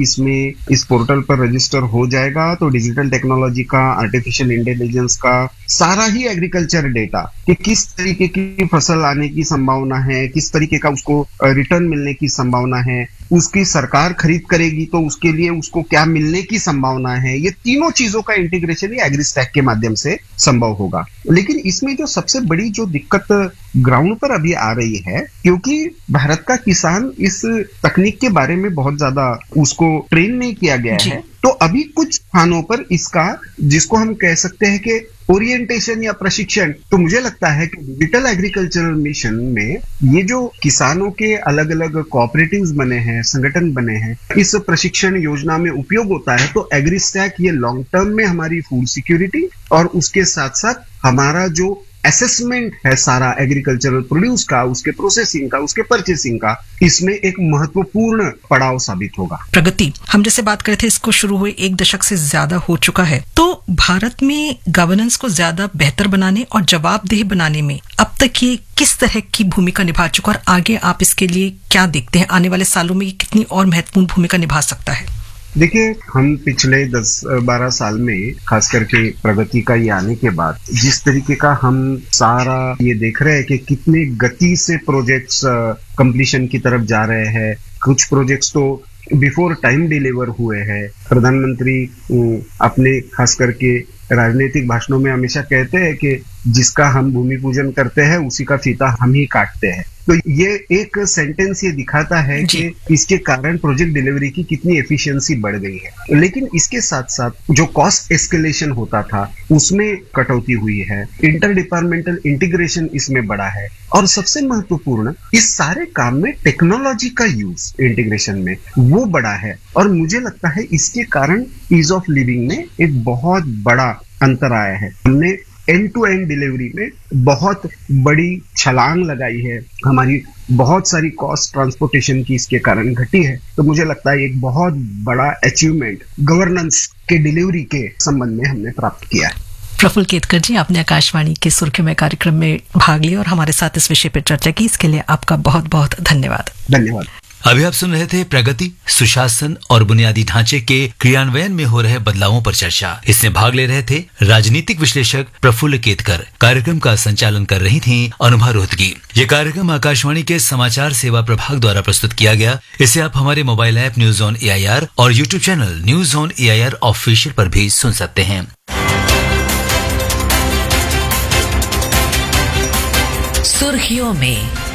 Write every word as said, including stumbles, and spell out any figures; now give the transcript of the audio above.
इसमें इस पोर्टल पर रजिस्टर हो जाएगा तो डिजिटल टेक्नोलॉजी का, आर्टिफिशियल इंटेलिजेंस का सारा ही एग्रीकल्चर डेटा कि किस तरीके की फसल आने की संभावना है, किस तरीके का उसको रिटर्न मिलने की संभावना है, उसकी सरकार खरीद करेगी तो उसके लिए उसको क्या मिलने की संभावना है, ये तीनों चीजों का इंटीग्रेशन ही एग्रीस्टैक के माध्यम से संभव होगा। लेकिन इसमें जो सबसे बड़ी जो दिक्कत ग्राउंड पर अभी आ रही है, क्योंकि भारत का किसान इस तकनीक के बारे में बहुत ज्यादा उसको ट्रेन नहीं किया गया है, तो अभी कुछ स्थानों पर इसका, जिसको हम कह सकते हैं कि ओरिएंटेशन या प्रशिक्षण, तो मुझे लगता है कि डिजिटल एग्रीकल्चरल मिशन में ये जो किसानों के अलग अलग कोऑपरेटिव्स बने हैं, संगठन बने हैं, इस प्रशिक्षण योजना में उपयोग होता है। तो एग्रीस्टैक ये लॉन्ग टर्म में हमारी फूड सिक्योरिटी और उसके साथ साथ हमारा जो असेसमेंट है सारा एग्रीकल्चरल प्रोड्यूस का, उसके प्रोसेसिंग का, उसके परचेसिंग का, इसमें एक महत्वपूर्ण पड़ाव साबित होगा। प्रगति, हम जैसे बात कर रहे थे, इसको शुरू हुए एक दशक से ज्यादा हो चुका है, तो भारत में गवर्नेंस को ज्यादा बेहतर बनाने और जवाबदेह बनाने में अब तक ये किस तरह की भूमिका निभा चुका और आगे आप इसके लिए क्या देखते हैं? आने वाले सालों में ये कितनी और महत्वपूर्ण भूमिका निभा सकता है? देखिए, हम पिछले दस बारह साल में खास करके प्रगति का ये आने के बाद जिस तरीके का हम सारा ये देख रहे हैं कि कितने गति से प्रोजेक्ट्स कंप्लीशन की तरफ जा रहे हैं, कुछ प्रोजेक्ट्स तो बिफोर टाइम डिलीवर हुए हैं। प्रधानमंत्री अपने खास करके राजनीतिक भाषणों में हमेशा कहते हैं कि जिसका हम भूमि पूजन करते हैं उसी का फीता हम ही काटते हैं। तो ये एक सेंटेंस ये दिखाता है कि इसके कारण प्रोजेक्ट डिलीवरी की कितनी एफिशिएंसी बढ़ गई है। लेकिन इसके साथ साथ जो कॉस्ट एस्केलेशन होता था उसमें कटौती हुई है, इंटर डिपार्टमेंटल इंटीग्रेशन इसमें बढ़ा है, और सबसे महत्वपूर्ण इस सारे काम में टेक्नोलॉजी का यूज इंटीग्रेशन में वो बढ़ा है। और मुझे लगता है इसके कारण ईज ऑफ लिविंग में एक बहुत बड़ा अंतर आया है। हमने एंड टू एंड डिलीवरी में बहुत बड़ी छलांग लगाई है, हमारी बहुत सारी कॉस्ट ट्रांसपोर्टेशन की इसके कारण घटी है। तो मुझे लगता है एक बहुत बड़ा अचीवमेंट गवर्नेंस के डिलीवरी के संबंध में हमने प्राप्त किया है। प्रफुल्ल केतकर जी, आपने आकाशवाणी के सुर्खियों में कार्यक्रम में भाग लिया और हमारे साथ इस विषय पर चर्चा की, इसके लिए आपका बहुत बहुत धन्यवाद। धन्यवाद। अभी आप सुन रहे थे प्रगति, सुशासन और बुनियादी ढांचे के क्रियान्वयन में हो रहे बदलावों पर चर्चा। इसमें भाग ले रहे थे राजनीतिक विश्लेषक प्रफुल्ल केतकर। कार्यक्रम का संचालन कर रही थी अनुभा रोहतगी। ये कार्यक्रम आकाशवाणी के समाचार सेवा प्रभाग द्वारा प्रस्तुत किया गया। इसे आप हमारे mobile app news on A I R और YouTube channel news on A I R official पर भी सुन सकते हैं। सुर्खियों में